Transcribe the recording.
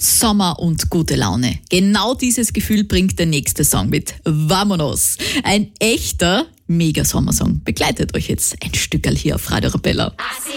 Sommer und gute Laune. Genau dieses Gefühl bringt der nächste Song mit. Vamonos. Ein echter Mega-Sommersong begleitet euch jetzt ein Stückerl hier auf Radio Arabella.